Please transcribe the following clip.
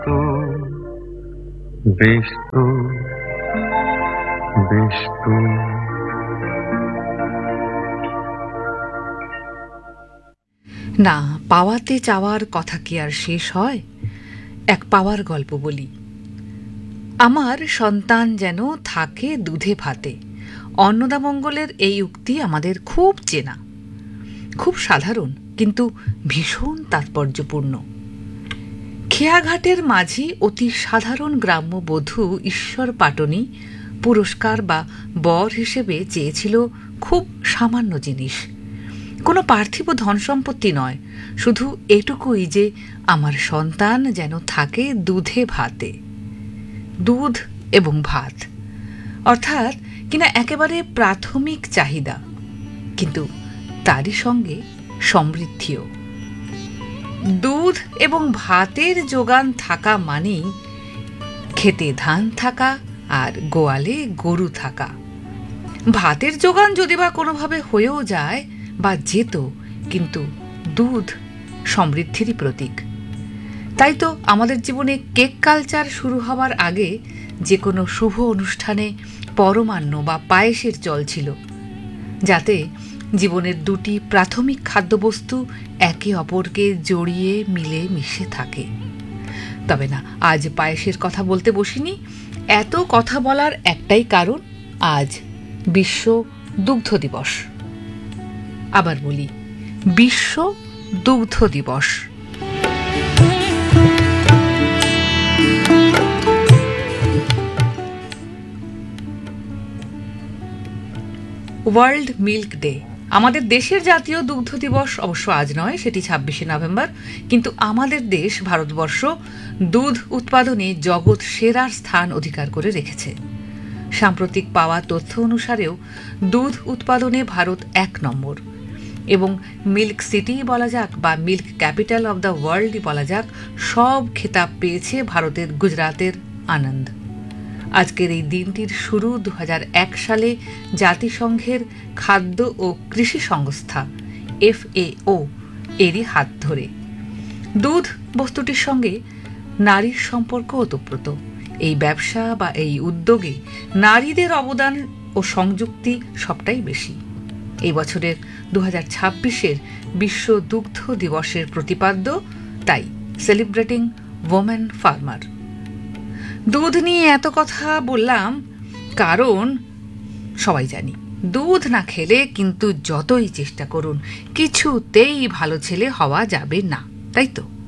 তো বেশ তো বেশ তো না, পাওয়াতে চাওয়ার কথা কি আর শেষ হয়? এক পাওয়ার গল্প বলি। আমার সন্তান যেন থাকে দুধে ভাতে। অন্নদামঙ্গলের এই উক্তি আমাদের খুব চেনা, খুব সাধারণ, কিন্তু ভীষণ তাৎপর্যপূর্ণ। খেয়াঘাটের মাঝি অতি সাধারণ গ্রাম্য বধূ ঈশ্বর পাটনি পুরস্কার বা বর হিসেবে চেয়েছিল খুব সামান্য জিনিস, কোনো পার্থিব ধন সম্পত্তি নয়, শুধু এটুকুই যে আমার সন্তান যেন থাকে দুধে ভাতে। দুধ এবং ভাত, অর্থাৎ কিনা একেবারে প্রাথমিক চাহিদা, কিন্তু তারই সঙ্গে সমৃদ্ধিও। দুধ এবং ভাতের যোগান থাকা মানেই খেতে ধান থাকা আর গোয়ালে গরু থাকা। ভাতের যোগান যদি বা কোনোভাবে হয়েও যায় বা যেত, কিন্তু দুধ সমৃদ্ধিরই প্রতীক। তাই তো আমাদের জীবনে কেক কালচার শুরু হওয়ার আগে যে কোনো শুভ অনুষ্ঠানে পরমান্ন বা পায়েসের চল ছিল, যাতে জীবনের দুটি প্রাথমিক খাদ্যবস্তু একে অপরকে জড়িয়ে মিলে মিশে থাকে। তবে না, আজ পায়েসের কথা বলতে বসিনি। এত কথা বলার একটাই কারণ, আজ বিশ্ব দুগ্ধ দিবস। আবার বলি, বিশ্ব দুগ্ধ দিবস। World milk day. আমাদের দেশের জাতীয় দুগ্ধ দিবস অবশ্য আজ নয়, সেটি 26শে নভেম্বর। কিন্তু আমাদের দেশ ভারতবর্ষ দুধ উৎপাদনে জগৎ সেরার স্থান অধিকার করে রেখেছে। সাম্প্রতিক পাওয়া তথ্য অনুসারেও দুধ উৎপাদনে ভারত 1 নম্বর, এবং মিল্ক সিটি বলা যাক বা মিল্ক ক্যাপিটাল অব দ্য ওয়ার্ল্ডই বলা যাক, সব খেতাব পেয়েছে ভারতের গুজরাতের আনন্দ। আজকের এই দিনটির শুরু 2001 সালে জাতিসংঘের খাদ্য ও কৃষি সংস্থা FAO এরই হাত ধরে। দুধ বস্তুটির সঙ্গে নারীর সম্পর্ক ওতপ্রোত। এই ব্যবসা বা এই উদ্যোগে নারীদের অবদান ও সংযুক্তি সবটাই বেশি। এই বছরের 2026-এর বিশ্ব দুগ্ধ দিবসের প্রতিপাদ্য তাই সেলিব্রেটিং ওমেন ফার্মার। দুধ নিয়ে এত কথা বললাম কারণ সবাই জানি দুধ না খেলে কিন্তু যতই চেষ্টা করুন কিছুতেই ভালো ছেলে হওয়া যাবে না, তাই তো?